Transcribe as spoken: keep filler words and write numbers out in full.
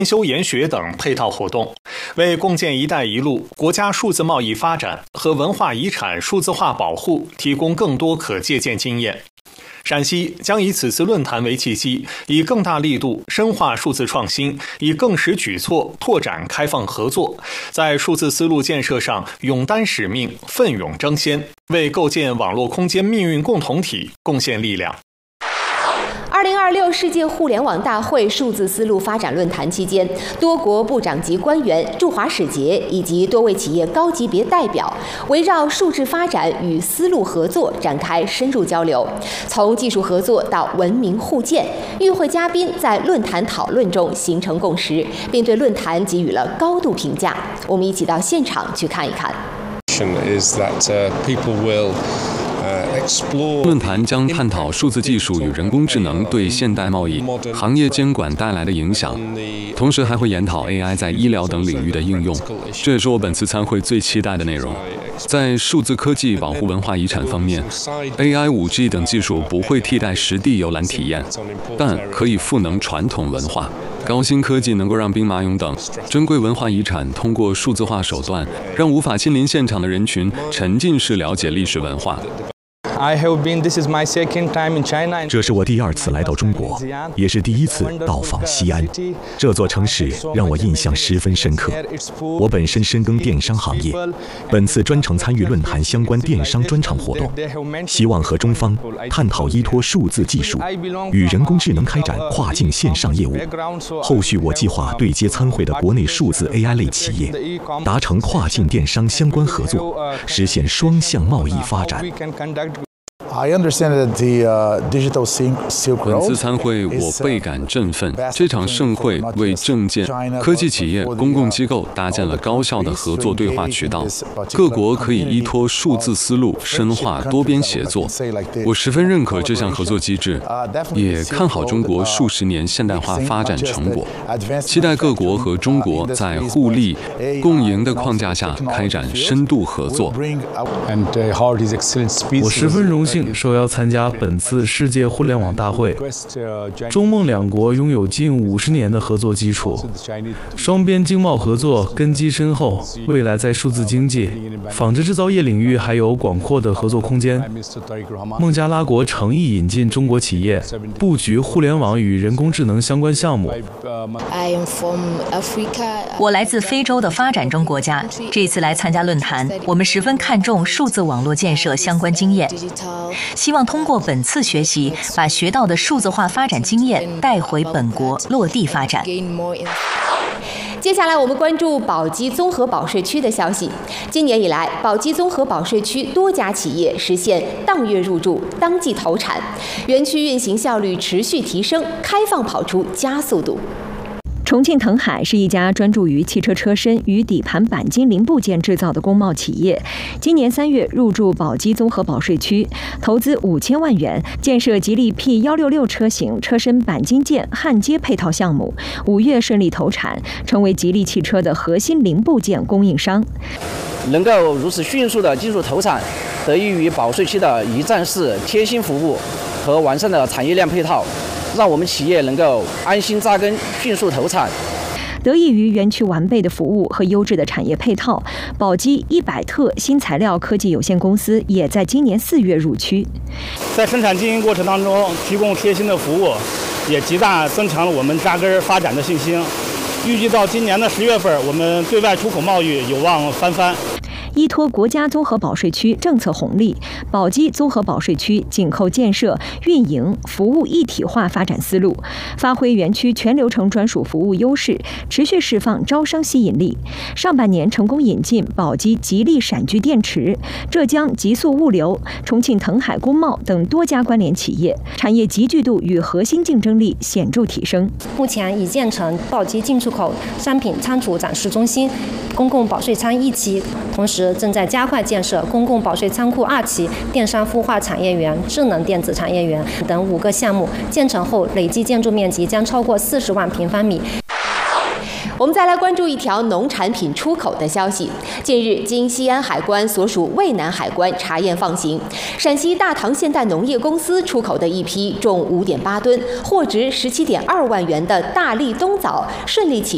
修研学等配套活动，为共建“一带一路”国家数字贸易发展和文化遗产数字化保护提供更多可借鉴经验。陕西将以此次论坛为契机，以更大力度深化数字创新，以更实举措拓展开放合作，在数字丝路建设上勇担使命、奋勇争先，为构建网络空间命运共同体贡献力量。 二零二六世界互联网大会数字丝路发展论坛期间，多国部长级官员、驻华使节以及多位企业高级别代表围绕数字发展与丝路合作展开深入交流，从技术合作到文明互鉴。与会嘉宾在论坛讨论中形成共识，并对论坛给予了高度评价。我们一起到现场去看一看。 论坛将探讨数字技术与人工智能对现代贸易、行业监管带来的影响，同时还会研讨 A I 在医疗等领域的应用。这也是我本次参会最期待的内容。在数字科技保护文化遗产方面 ，A I、五 G 等技术不会替代实地游览体验，但可以赋能传统文化。高新科技能够让兵马俑等珍贵文化遗产通过数字化手段，让无法亲临现场的人群沉浸式了解历史文化。 这是我第二次来到中国，也是第一次到访西安。这座城市让我印象十分深刻。我本身深耕电商行业，本次专程参与论坛相关电商专场活动，希望和中方探讨依托数字技术与人工智能开展跨境线上业务。后续我计划对接参会的国内数字 A I 类企业，达成跨境电商相关合作，实现双向贸易发展。 本次参会我倍感振奋，这场盛会为证件、科技企业、公共机构搭建了高效的合作对话渠道，各国可以依托数字思路深化多边协作。我十分认可这项合作机制，也看好中国数十年现代化发展成果，期待各国和中国在互利共赢的框架下开展深度合作。 我十分荣幸受邀参加本次世界互联网大会。中孟两国拥有近五十年的合作基础，双边经贸合作根基深厚，未来在数字经济、纺织制造业领域还有广阔的合作空间。孟加拉国诚意引进中国企业，布局互联网与人工智能相关项目。 我来自非洲的发展中国家，这次来参加论坛，我们十分看重数字网络建设相关经验，希望通过本次学习，把学到的数字化发展经验带回本国落地发展。 接下来我们关注宝鸡综合保税区的消息。今年以来，宝鸡综合保税区多家企业实现当月入驻、当季投产，园区运行效率持续提升，开放跑出加速度。重庆腾海是一家专注于汽车车身与底盘钣金零部件制造的工贸企业。今年三月入驻宝鸡综合保税区，投资五千万元建设吉利 P 一六六车型车身钣金件焊接配套项目，五月顺利投产，成为吉利汽车的核心零部件供应商。 能够如此迅速的技术投产，得益于保税区的一站式贴心服务和完善的产业链配套，让我们企业能够安心扎根，迅速投产。 得益于园区完备的服务和优质的产业配套，宝鸡一百特新材料科技有限公司也在今年四月入区。 在生产经营过程当中提供贴心的服务，也极大增强了我们扎根发展的信心。预计到今年的十月份，我们对外出口贸易有望翻番。 依托国家综合保税区政策红利，宝鸡综合保税区紧扣建设、运营、服务一体化发展思路，发挥园区全流程专属服务优势，持续释放招商吸引力。上半年成功引进宝鸡吉利闪炬电池、浙江极速物流、重庆腾海工贸等多家关联企业，产业集聚度与核心竞争力显著提升。 目前已建成宝鸡进出口商品仓储展示中心、公共保税仓一期，同时正在加快建设公共保税仓库二期、电商孵化产业园、智能电子产业园等五个项目，建成后累计建筑面积将超过四十万平方米。 我们再来关注一条农产品出口的消息。近日，经西安海关所属渭南海关查验放行，陕西大唐现代农业公司出口的一批重五点八吨、货值十七点二万元的大粒冬枣顺利启